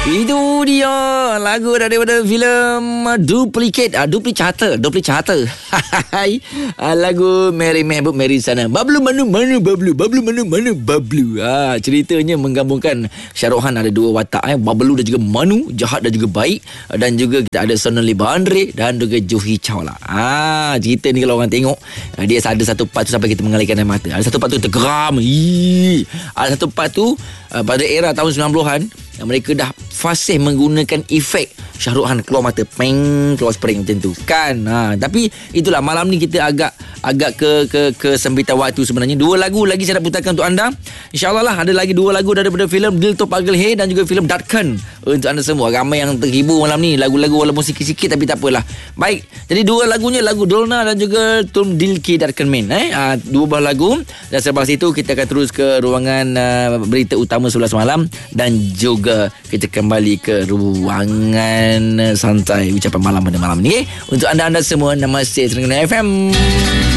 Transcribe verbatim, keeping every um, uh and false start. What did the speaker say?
Itu dia lagu daripada filem Duplicate, ah, Duplicata, Duplicata. Hai, lagu Mary Mehboob Mary Sana. Bablu mana mana bablu, bablu mana mana bablu. Ah, ceritanya menggabungkan Syahrukh Khan ada dua watak eh, Bablu dan juga Manu, jahat dan juga baik, dan juga kita ada Sonali Bandre dan juga Juhi Chawla. Ah, cerita ni kalau orang tengok, dia ada satu part tu sampai kita mengalirkan air mata. Ada satu part tu tergeram. Ih. Ada satu part tu uh, pada era tahun sembilan puluhan, mereka dah fasih menggunakan efek Syahrukh Khan keluar mata, peng, keluar spring macam tu kan. Ha, tapi itulah malam ni kita agak agak ke ke ke sembitan waktu sebenarnya. Dua lagu lagi saya nak putarkan untuk anda. InsyaAllah lah ada lagi dua lagu daripada filem Dil To Pagal Hai dan juga filem Datkan untuk anda semua. Ramai yang terhibur malam ni, lagu-lagu walaupun sikit-sikit tapi tak apalah. Baik, jadi dua lagunya lagu Dolna dan juga Tum Dil Ki Datkan Main eh. Ha, dua buah lagu, dan selepas itu kita akan terus ke ruangan uh, berita utama sebelas malam, dan juga kita kembali ke ruangan santai ucapan malam pada malam ni eh. Untuk anda-anda semua, namaste Terengganu F M.